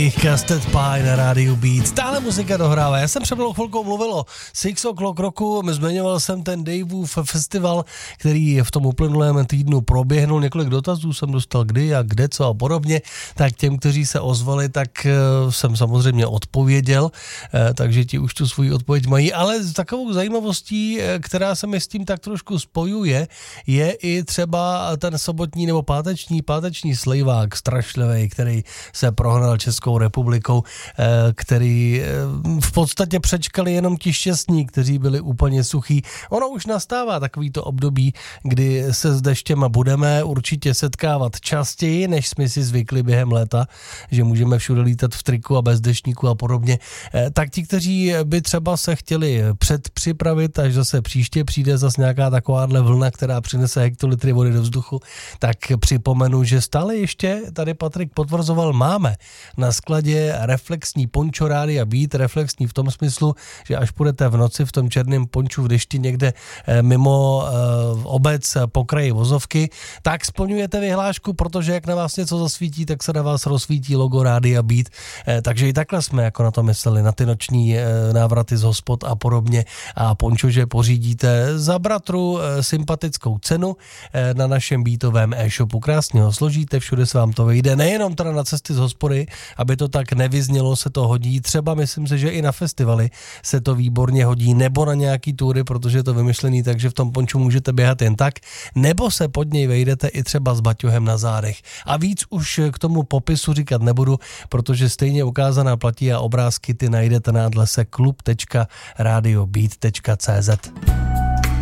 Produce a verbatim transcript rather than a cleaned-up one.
jejich Casted Pie na rádiu Beat. Stále muzika dohrává. Já jsem před chvilkou mluvil o Six O'Clock Rocku, zmiňoval jsem ten Daveův festival, který v tom uplynulém týdnu proběhnul. Několik dotazů jsem dostal kdy a kde, co a podobně. Tak těm, kteří se ozvali, tak jsem samozřejmě odpověděl, takže ti už tu svou odpověď mají. Ale takovou zajímavostí, která se mi s tím tak trošku spojuje, je i třeba ten sobotní nebo páteční, páteční slejvák strašlivý, který se prohnal Českou republikou, který v podstatě přečkali jenom ti šťastní, kteří byli úplně suchí. Ono už nastává takovýto období, kdy se s deštěma budeme určitě setkávat častěji, než jsme si zvykli během léta, že můžeme všude lítat v triku a bez deštníku a podobně. Tak ti, kteří by třeba se chtěli předpřipravit, až zase příště přijde zase nějaká takováhle vlna, která přinese hektolitry vody do vzduchu, tak připomenu, že stále ještě tady Patrik potvrzoval, máme na skladě reflexní pončo Rádia Beat, reflexní v tom smyslu, že až půjdete v noci v tom černém ponču v dešti někde mimo uh, obec po kraji vozovky, tak splňujete vyhlášku, protože jak na vás něco zasvítí, tak se na vás rozsvítí logo Rádia Beat, eh, takže i takhle jsme jako na to mysleli, na ty noční eh, návraty z hospod a podobně a pončo, že pořídíte za bratru eh, sympatickou cenu eh, na našem beatovém e-shopu. Krásně ho složíte, všude se vám to vyjde, nejenom teda na cesty z hospody, aby to tak nevyznělo, se to hodí, třeba myslím si, že i na festivaly se to výborně hodí, nebo na nějaký tury, protože je to vymyšlený, takže v tom ponču můžete běhat jen tak, nebo se pod něj vejdete i třeba s baťohem na zádech. A víc už k tomu popisu říkat nebudu, protože stejně ukázaná platí a obrázky ty najdete na adrese klub tečka radiobeat tečka cé zet.